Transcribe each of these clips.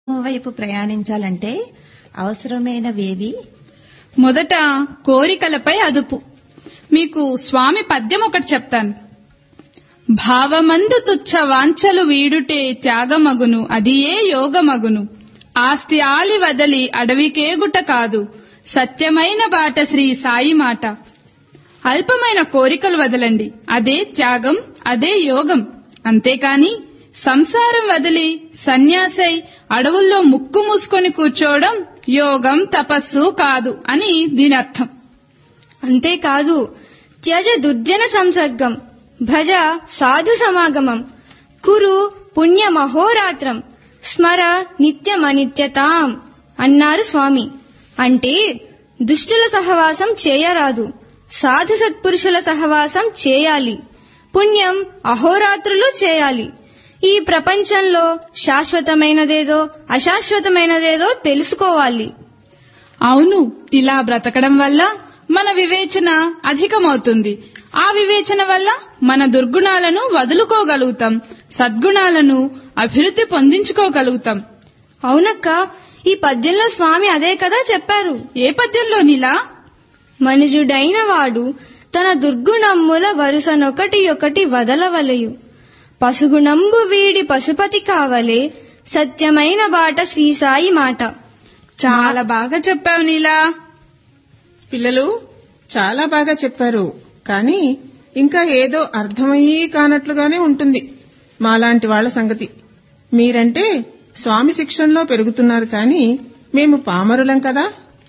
వైపు ప్రయాణించాలంటే అవసరమైనవేవి? మొదట కోరికలపై అదుపు. మీకు స్వామి పద్యం ఒకటి చెప్తాను. భావమందు తుచ్చ వాంఛలు వీడుటే త్యాగమగును, అదియే యోగమగును. ఆస్తి ఆలి వదలి అడవికేగుట కాదు, సత్యమైన బాట శ్రీ సాయి మాట. అల్పమైన కోరికలు వదలండి, అదే త్యాగం, అదే యోగం. అంతేకాని సంసారం వదిలి సన్యాసై అడవుల్లో ముక్కు మూసుకొని కూర్చోవడం యోగం, తపస్సు కాదు అని దీని అర్థం. అంతేకాదు, త్యజ దుర్జన సంసర్గం, భజ సాధు సమాగమం, కురు పుణ్యమహోరాత్రం, స్మర నిత్యమనిత్యతాం అన్నారు స్వామి. అంటే దుష్టుల సహవాసం చేయరాదు, సాధు సత్పురుషుల సహవాసం చేయాలి. పుణ్యం అహోరాత్రులు చేయాలి. ఈ ప్రపంచంలో శాశ్వతమైనదేదో అశాశ్వతమైనదేదో తెలుసుకోవాలి. అవును, ఇలా బ్రతకడం వల్ల మన వివేచన అధికమవుతుంది. ఆ వివేచన వల్ల మన దుర్గుణాలను వదులుకోగలుగుతాం, సద్గుణాలను అభివృద్ధి పొందించుకోగలుగుతాం. అవునక్క, ఈ పద్యంలో స్వామి అదే కదా చెప్పారు. ఏ పద్యంలో నీలా? మనుజుడైన వాడు తన దుర్గుణమ్ముల వరుసనొకటి ఒకటి వదలవలయు, పసుగుణంబు వీడి పశుపతి కావలే, సత్యమైన బాట శ్రీసాయి మాట. చాలా బాగా చెప్పావు నీలా. పిల్లలు చాలా బాగా చెప్పారు, కానీ ఇంకా ఏదో అర్థమయ్యే కానట్లుగానే ఉంటుంది మాలాంటి వాళ్ల సంగతి. మీరంటే స్వామి శిక్షణలో పెరుగుతున్నారు, కానీ మేము పామరులం కదా.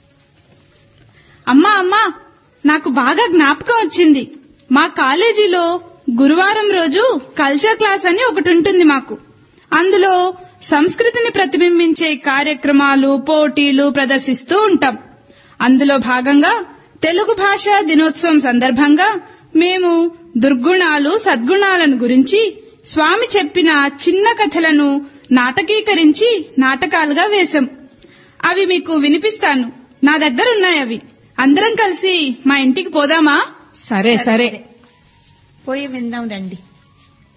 అమ్మా, నాకు బాగా జ్ఞాపకం వచ్చింది. మా కాలేజీలో గురువారం రోజు కల్చర్ క్లాస్ అని ఒకటి ఉంటుంది మాకు. అందులో సంస్కృతిని ప్రతిబింబించే కార్యక్రమాలు, పోటీలు ప్రదర్శిస్తూ ఉంటాం. అందులో భాగంగా తెలుగు భాషా దినోత్సవం సందర్భంగా మేము దుర్గుణాలు, సద్గుణాలను గురించి స్వామి చెప్పిన చిన్న కథలను నాటకీకరించి నాటకాలుగా వేశాం. అవి మీకు వినిపిస్తాను. నా దగ్గరున్నాయి అవి. అందరం కలిసి మా ఇంటికి పోదామా? సరే సరే, పోయి విందాం రండి.